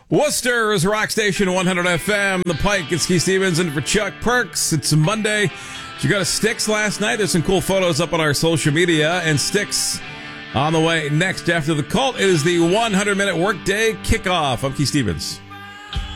Worcester's Rock Station 100 FM. The Pike. It's Keith Stevens in for Chuck Perks. It's Monday. Did you go to Styx last night? There's some cool photos up on our social media. And Styx on the way next after the Cult. It is the 100-minute workday kickoff. I'm Keith Stevens.